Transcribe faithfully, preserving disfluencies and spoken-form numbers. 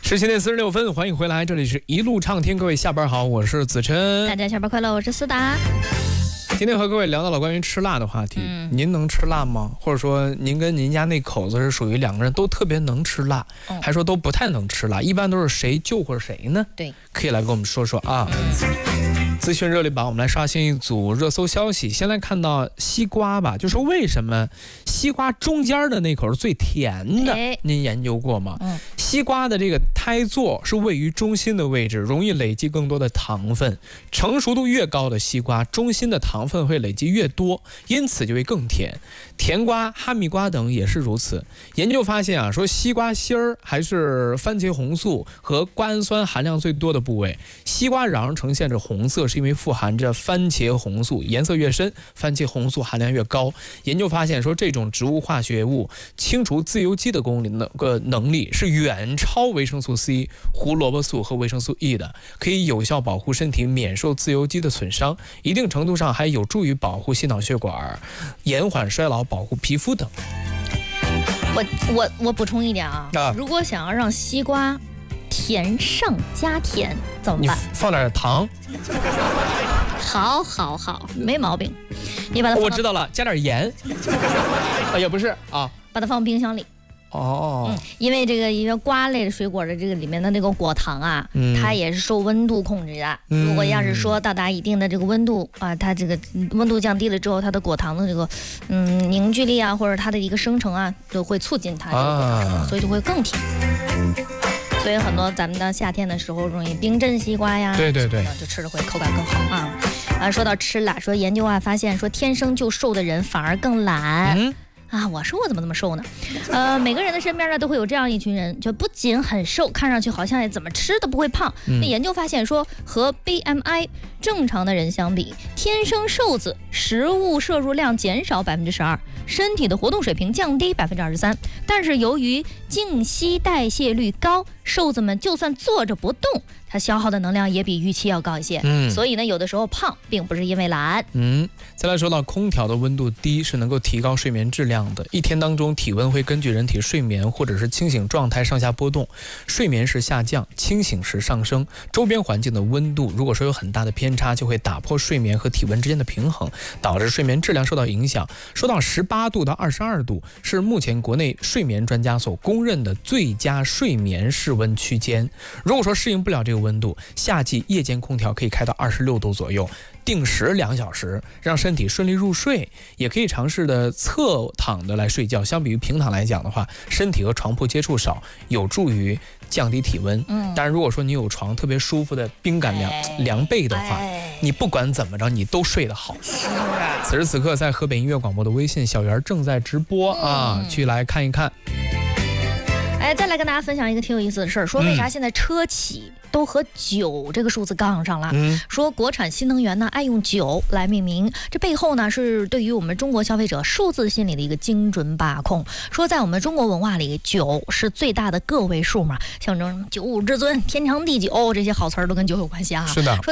十七点四十六分，欢迎回来，这里是一路畅听，各位下班好，我是子琛， 大家下班快乐，我是思达。 今天和各位聊到了关于吃辣的话题， 嗯、 您能吃辣吗？或者说您跟您家那口子是属于两个人都特别能吃辣，嗯、还说都不太能吃辣，一般都是谁救活谁呢？ 对， 可以来跟我们说说啊。嗯、资讯热力榜，我们来刷新一组热搜消息。先来看到西瓜吧，就说为什么西瓜中间的那口是最甜的？ 哎、 您研究过吗？ 嗯、 西瓜的这个胎座是位于中心的位置，容易累积更多的糖分。成熟度越高的西瓜，中心的糖分会累积越多，因此就会更甜。甜瓜、哈密瓜等也是如此。研究发现啊，说西瓜芯儿还是番茄红素和瓜氨酸含量最多的部位。西瓜瓤呈现着红色，是因为富含着番茄红素，颜色越深，番茄红素含量越高。研究发现说，这种植物化学物清除自由基的功能的个能力是远超维生素 C、胡萝卜素和维生素 E 的，可以有效保护身体免受自由基的损伤，一定程度上还有助于保护心脑血管、延缓衰老、保护皮肤等。 我我我补充一点啊，啊如果想要让西瓜甜上加甜怎么办？ 你放点糖。 好好好，没毛病。你把它我知道了，加点盐。啊，也不是啊， 把它放冰箱里。 哦， 嗯，因为这个因为瓜类的水果的这个里面的那个果糖啊，嗯、它也是受温度控制的。嗯、如果要是说到达一定的这个温度啊，它这个温度降低了之后，它的果糖的这个嗯凝聚力啊，或者它的一个生成啊，都会促进它这个果糖，啊、所以就会更甜。所以很多咱们到夏天的时候容易冰镇西瓜呀， 对对对， 就吃的会口感更好啊。啊，说到吃辣，说研究啊发现说天生就瘦的人反而更懒。嗯啊，我说我怎么这么瘦呢？呃，每个人的身边呢都会有这样一群人，就不仅很瘦，看上去好像也怎么吃都不会胖。嗯、那研究发现说，和 B M I 正常的人相比，天生瘦子食物摄入量减少百分之十二，身体的活动水平降低百分之二十三。但是由于静息代谢率高，瘦子们就算坐着不动，它消耗的能量也比预期要高一些。嗯，所以呢，有的时候胖并不是因为懒。 嗯，再来说到空调的温度低是能够提高睡眠质量的。一天当中，体温会根据人体睡眠或者是清醒状态上下波动，睡眠时下降，清醒时上升。周边环境的温度如果说有很大的偏差，就会打破睡眠和体温之间的平衡，导致睡眠质量受到影响。说到十八度到二十二度，是目前国内睡眠专家所公认的最佳睡眠室温区间。如果说适应不了这个温度，夏季夜间空调可以开到二十六度左右，定时两小时，让身体顺利入睡。也可以尝试的侧躺的来睡觉，相比于平躺来讲的话，身体和床铺接触少，有助于降低体温。嗯，但是如果说你有床特别舒服的冰感凉、哎、凉被的话、哎，你不管怎么着你都睡得好。是啊。此时此刻在河北音乐广播的微信小园正在直播啊、嗯，去来看一看。 哎，再来跟大家分享一个挺有意思的事儿，说为啥现在车企都和九这个数字杠上了？嗯，说国产新能源呢爱用九来命名，这背后呢是对于我们中国消费者数字心理的一个精准把控。说在我们中国文化里，九是最大的个位数嘛，象征九五至尊、天长地久这些好词儿都跟九有关系啊。 是的。